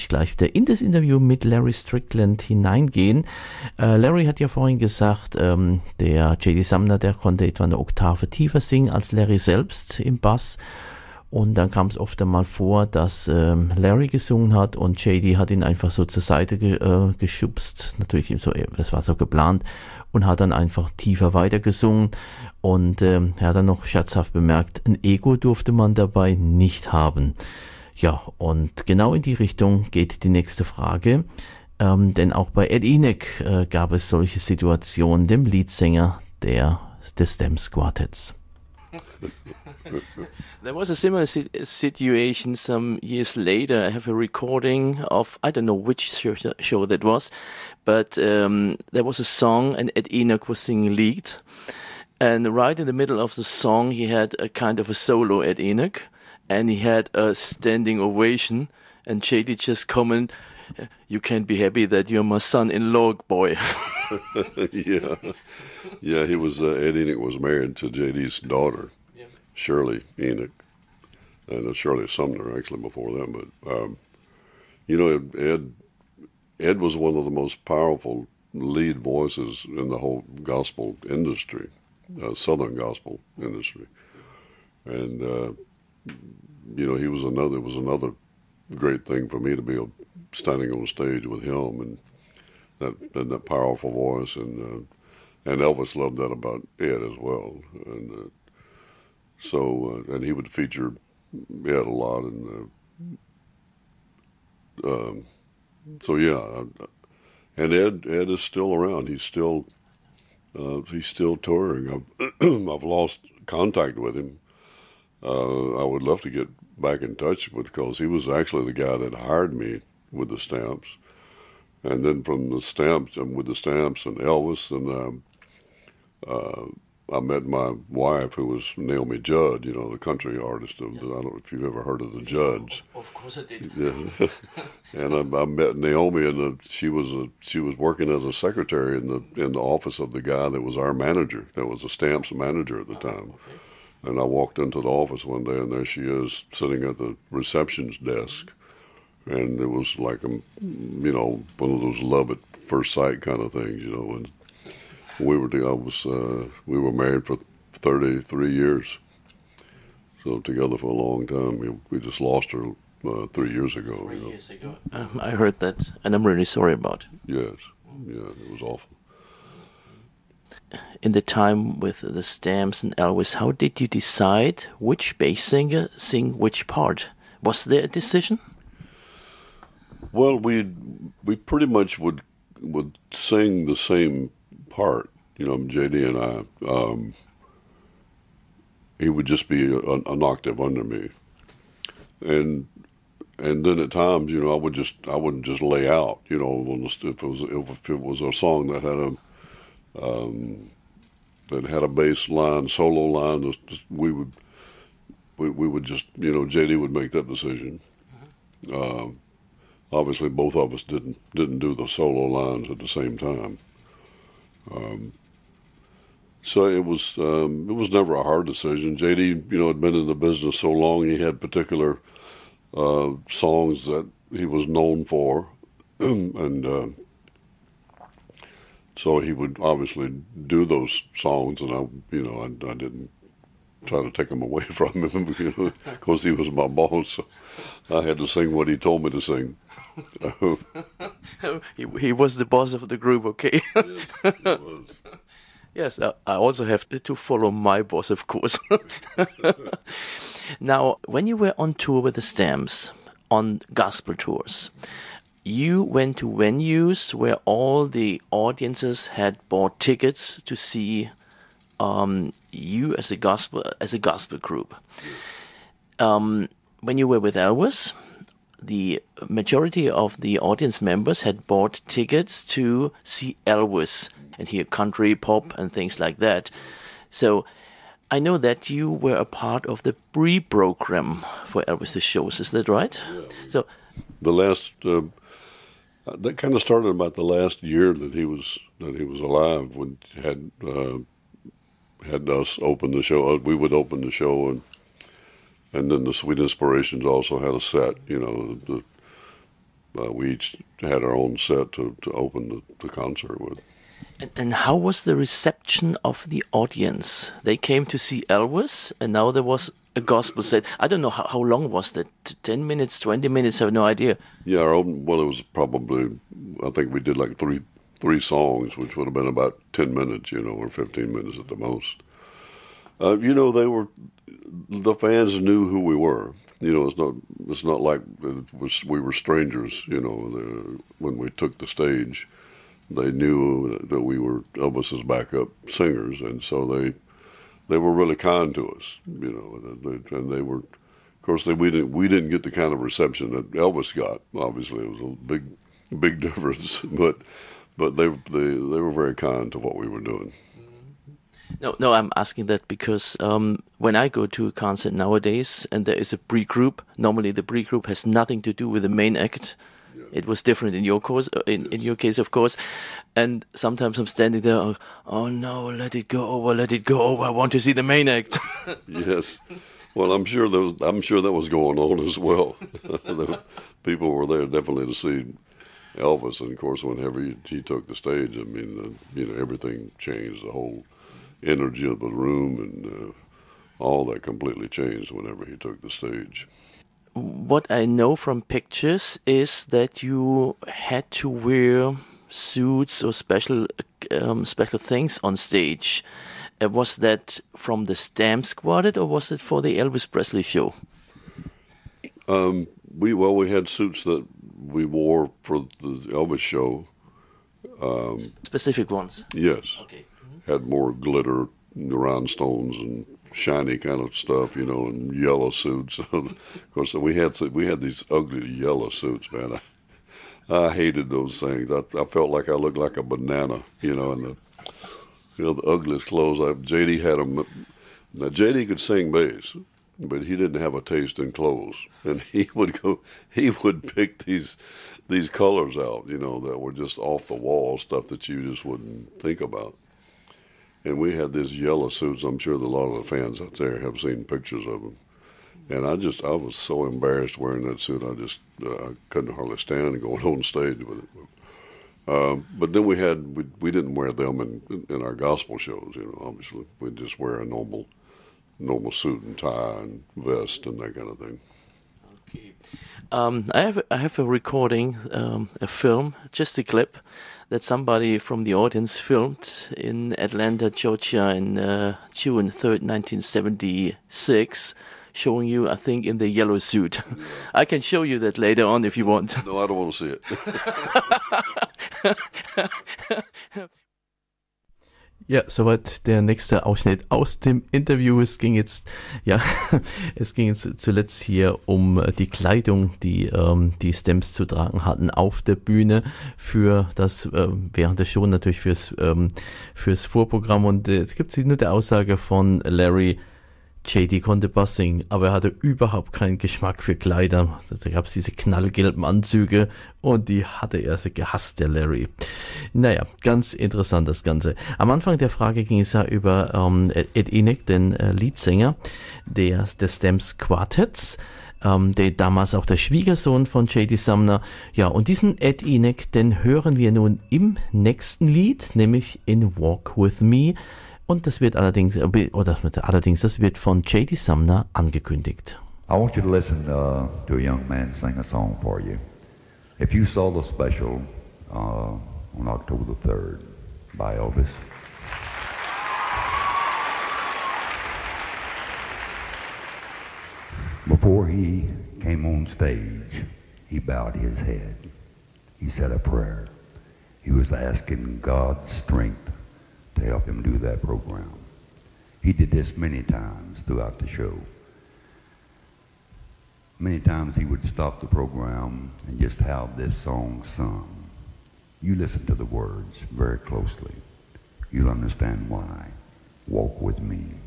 gleich wieder in das Interview mit Larry Strickland hineingehen. Larry hat ja vorhin gesagt, der J.D. Sumner, der konnte etwa eine Oktave tiefer singen als Larry selbst im Bass. Und dann kam es oft einmal vor, dass Larry gesungen hat und J.D. hat ihn einfach so zur Seite geschubst. Natürlich, so, das war so geplant. Und hat dann einfach tiefer weitergesungen. Und er hat dann noch scherzhaft bemerkt, ein Ego durfte man dabei nicht haben. Ja, und genau in die Richtung geht die nächste Frage. Denn auch bei Ed Enoch gab es solche Situationen, dem Leadsänger des Stamps Quartetts. There was a similar situation some years later. I have a recording of, I don't know which show that was, but there was a song and Ed Enoch was singing lead. And right in the middle of the song, he had a kind of a solo, Ed Enoch, and he had a standing ovation. And JD just comment, "You can't be happy that you're my son-in-law, boy." Yeah. He was Ed Enoch was married to JD's daughter, Shirley Enoch, and Shirley Sumner actually before them. But Ed was one of the most powerful lead voices in the whole gospel industry, Southern gospel industry, and it was another great thing for me to be standing on stage with him and that powerful voice, and Elvis loved that about Ed as well, and and he would feature Ed a lot, and and Ed is still around. He's still touring. I've lost contact with him. I would love to get back in touch because he was actually the guy that hired me with the Stamps, and then from the Stamps and with the Stamps and Elvis, and I met my wife, who was Naomi Judd, the country artist. I don't know if you've ever heard of the Judds. Of course I did. Yeah. And I met Naomi, and she was working as a secretary in the office of the guy that was our manager. That was the Stamps manager at the time. Okay. And I walked into the office one day, and there she is sitting at the reception's desk. And it was like, one of those love at first sight kind of things, And we were married for 33 years, so together for a long time. We just lost her 3 years ago. 3 years ago. I heard that, and I'm really sorry about it. Yes, it was awful. In the time with the Stamps and Elvis, how did you decide which bass singer sing which part? Was there a decision? Well, we pretty much would sing the same part, JD and I. He would just be an octave under me, and then at times, I wouldn't just lay out, if it was a song that had a bass line, solo line, we would just, JD would make that decision. Obviously, both of us didn't do the solo lines at the same time. So it was never a hard decision. JD, had been in the business so long, he had particular songs that he was known for, and so he would obviously do those songs, and I didn't try to take them away from him, because he was my boss. So I had to sing what he told me to sing. He was the boss of the group, okay? Yes, he was. Yes, I also have to follow my boss, of course. Now, when you were on tour with the Stamps, on gospel tours, you went to venues where all the audiences had bought tickets to see you as a gospel group. When you were with Elvis, the majority of the audience members had bought tickets to see Elvis and hear country, pop, and things like that. So I know that you were a part of the pre-program for Elvis's shows. Is that right? Yeah. So the last that kind of started about the last year that he was alive, when he had us open the show. We would open the show, and then the Sweet Inspirations also had a set. we each had our own set to open the concert with. And how was the reception of the audience? They came to see Elvis, and now there was a gospel set. I don't know how long was that? 10 minutes, 20 minutes? I have no idea. Yeah, it was probably, I think we did like three songs, which would have been about 10 minutes, or 15 minutes at the most. The fans knew who we were. It's not like we were strangers, when we took the stage. They knew that we were Elvis's backup singers, and so they were really kind to us, and they were, of course, we didn't get the kind of reception that Elvis got. Obviously, it was a big difference, but they were very kind to what we were doing. No, I'm asking that because when I go to a concert nowadays and there is a pre-group, normally the pre-group has nothing to do with the main act. Yeah. It was different in your in your case, of course. And sometimes I'm standing there, oh no, let it go over. I want to see the main act. Yes. Well, I'm sure that was going on as well. The people were there definitely to see Elvis, and of course, whenever he took the stage, I mean, everything changed. The whole energy of the room and all that completely changed whenever he took the stage. What I know from pictures is that you had to wear suits or special things on stage. Was that from the Stamps Quartet or was it for the Elvis Presley show? We had suits that we wore for the Elvis show. Specific ones? Yes. Okay. Had more glitter, rhinestones, and shiny kind of stuff, and yellow suits. Of course, we had these ugly yellow suits, man. I hated those things. I felt like I looked like a banana, and the ugliest clothes. J.D. had them. Now, J.D. could sing bass, but he didn't have a taste in clothes, and he would pick these colors out, that were just off the wall, stuff that you just wouldn't think about. And we had these yellow suits. I'm sure that a lot of the fans out there have seen pictures of them. And I was so embarrassed wearing that suit. I couldn't hardly stand going on stage with it. But then we didn't wear them in our gospel shows. Obviously we'd just wear a normal suit and tie and vest and that kind of thing. Okay. I have a recording, a film, just a clip that somebody from the audience filmed in Atlanta, Georgia in June 3rd, 1976, showing you, I think, in the yellow suit. I can show you that later on if you want. No, I don't want to see it. Ja, soweit der nächste Ausschnitt aus dem Interview. Es ging jetzt zuletzt hier um die Kleidung, die die Stamps zu tragen hatten auf der Bühne für das, während der Show natürlich fürs Vorprogramm. Und gibt es nur die Aussage von Larry: JD konnte Bass singen, aber er hatte überhaupt keinen Geschmack für Kleider. Da gab es diese knallgelben Anzüge und die hatte er gehasst, der Larry. Naja, ganz interessant das Ganze. Am Anfang der Frage ging es ja über Ed Enoch, den Leadsänger des Stamps Quartetts, der damals auch der Schwiegersohn von J.D. Sumner. Ja, und diesen Ed Enoch, den hören wir nun im nächsten Lied, nämlich in Walk With Me. Und das wird allerdings von J.D. Sumner angekündigt. I want you to listen to a young man sing a song for you. If you saw the special on October the 3rd by Elvis. Before he came on stage, he bowed his head. He said a prayer. He was asking God's strength to help him do that program. He did this many times throughout the show. Many times he would stop the program and just have this song sung. You listen to the words very closely. You'll understand why. Walk with me.